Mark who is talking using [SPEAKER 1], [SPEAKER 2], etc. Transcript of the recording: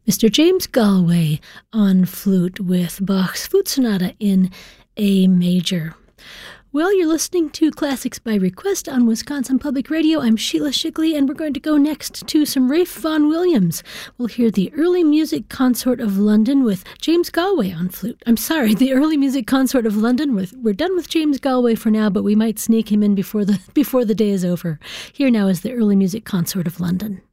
[SPEAKER 1] Mr. James Galway on flute with Bach's Flute Sonata in A major. Well, you're listening to Classics by Request on Wisconsin Public Radio. I'm Sheila Shigley, and we're going to go next to some Ralph Vaughan Williams. We'll hear the Early Music Consort of London with James Galway on flute. I'm sorry, the Early Music Consort of London. We're done with James Galway for now, but we might sneak him in before the day is over. Here now is the Early Music Consort of London.